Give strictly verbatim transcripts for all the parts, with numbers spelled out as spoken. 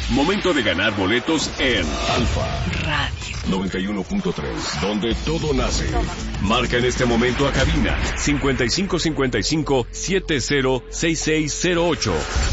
Momento de ganar boletos en Alfa Radio noventa y uno punto tres, donde todo nace. Marca en este momento a cabina cincuenta y cinco cincuenta y cinco setenta sesenta y seis cero ocho.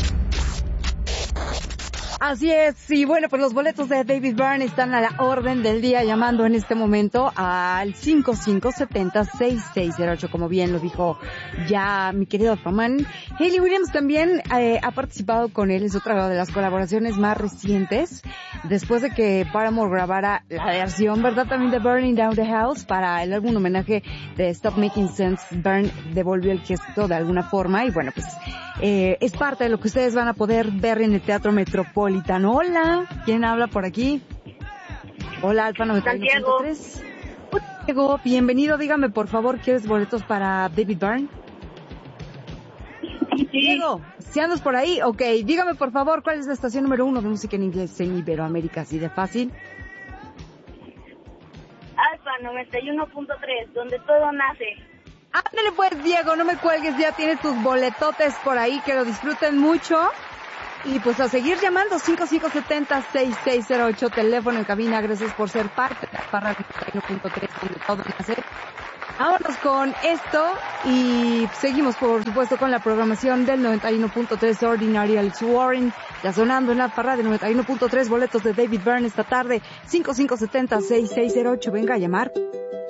Así es, y bueno, pues los boletos de David Byrne están a la orden del día, llamando en este momento al cincuenta y cinco setenta sesenta y seis cero ocho, como bien lo dijo ya mi querido Faman. Hayley Williams también eh, ha participado con él, es otra de las colaboraciones más recientes, después de que Paramore grabara la versión, ¿verdad?, también de Burning Down the House para el álbum homenaje de Stop Making Sense. Byrne devolvió el gesto de alguna forma y bueno, pues eh, es parte de lo que ustedes van a poder ver en el Teatro Metropolitano. Hola, ¿quién habla por aquí? Hola, Alfa noventa y uno punto tres. Santiago, bienvenido, dígame por favor, ¿quieres boletos para David Byrne? Sí. Diego, si andas por ahí, ok, dígame por favor, ¿cuál es la estación número uno de música en inglés en Iberoamérica, así de fácil? Alfa noventa y uno punto tres, donde todo nace. Ándale pues, Diego, no me cuelgues, ya tienes tus boletotes por ahí, que lo disfruten mucho. Y pues a seguir llamando, cincuenta y cinco setenta sesenta y seis cero ocho, teléfono en cabina, gracias por ser parte de la Parra noventa y uno punto tres, donde todo nace. Vámonos con esto y seguimos, por supuesto, con la programación del noventa y uno punto tres Ordinary. Alex Warren, ya sonando en la Parra de noventa y uno punto tres, boletos de David Byrne esta tarde, cincuenta y cinco setenta sesenta y seis cero ocho, venga a llamar.